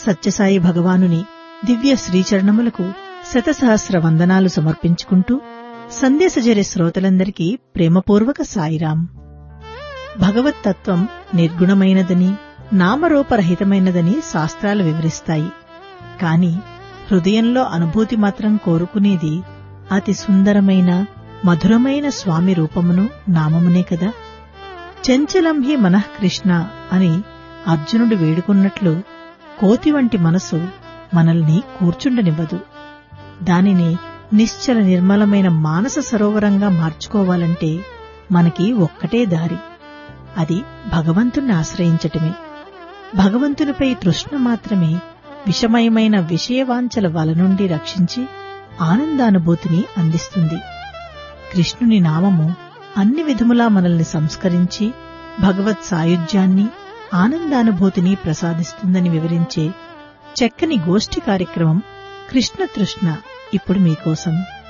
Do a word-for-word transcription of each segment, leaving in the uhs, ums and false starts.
సత్యసాయి భగవానుని దివ్య శ్రీచరణములకు శతసహస్ర వందనాలు సమర్పించుకుంటూ సందేశజరి శ్రోతలందరికీ ప్రేమపూర్వక సాయిరాం. భగవత్తత్వం నిర్గుణమైనదని, నామరూపరహితమైనదని శాస్త్రాలు వివరిస్తాయి. కాని హృదయంలో అనుభూతి మాత్రం కోరుకునేది అతి సుందరమైన మధురమైన స్వామి రూపమును, నామమునే కదా. చంచలం హి మనఃకృష్ణ అని అర్జునుడు వేడుకున్నట్లు కోతి వంటి మనసు మనల్ని కూర్చుండనివ్వదు. దానిని నిశ్చల నిర్మలమైన మానస సరోవరంగా మార్చుకోవాలంటే మనకి ఒక్కటే దారి, అది భగవంతుణ్ణి ఆశ్రయించటమే. భగవంతునిపై తృష్ణ మాత్రమే విషమయమైన విషయవాంఛల వల నుండి రక్షించి ఆనందానుభూతిని అందిస్తుంది. కృష్ణుని నామము అన్ని విధములా మనల్ని సంస్కరించి భగవత్ సాయుధ్యాన్ని, ఆనందానుభూతిని ప్రసాదిస్తుందని వివరించే చక్కని గోష్ఠి కార్యక్రమం కృష్ణ తృష్ణ ఇప్పుడు మీకోసం.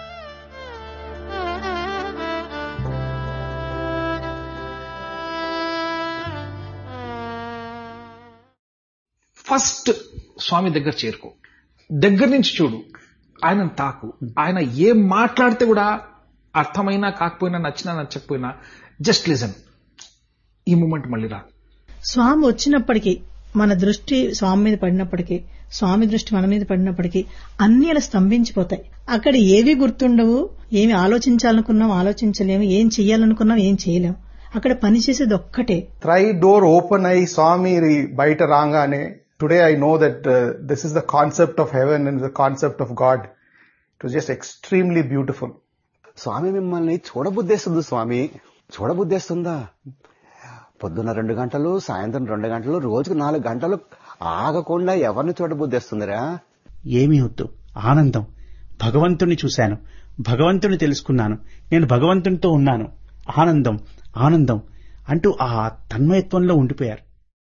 ఫస్ట్ స్వామి దగ్గర చేరుకో, దగ్గర నుంచి చూడు, ఆయనను తాకు. ఆయన ఏం మాట్లాడితే కూడా అర్థమైనా కాకపోయినా, నచ్చినా నచ్చకపోయినా, జస్ట్ లిజన్. ఈ మూమెంట్ మళ్ళీ రా. స్వామి వచ్చినప్పటికీ, మన దృష్టి స్వామి మీద పడినప్పటికీ, స్వామి దృష్టి మన మీద పడినప్పటికీ అన్ని అలా స్తంభించిపోతాయి. అక్కడ ఏవి గుర్తుండవు, ఏమి ఆలోచించాలనుకున్నాం ఆలోచించలేము, ఏం చెయ్యాలనుకున్నాం ఏం చేయలేము. అక్కడ పనిచేసేది ఒక్కటే. ట్రై డోర్ ఓపెన్ అయి స్వామి బయట రాగానే, today I know that this is the concept of heaven and the concept of God. It was just extremely beautiful. స్వామి మిమ్మల్ని చూడబుద్దేస్తుంది. స్వామి చూడబుద్దేస్తుందా? పొద్దున్న రెండు గంటలు, సాయంత్రం రెండు గంటలు, రోజుకు నాలుగు గంటలు ఆగకుండా ఎవరిని చూడబుద్దేస్తుందిరా? ఏమీ వద్దు, ఆనందం. భగవంతుని చూశాను, భగవంతుని తెలుసుకున్నాను, నేను భగవంతునితో ఉన్నాను, ఆనందం ఆనందం అంటూ ఆ తన్మయత్వంలో ఉండిపోయారు.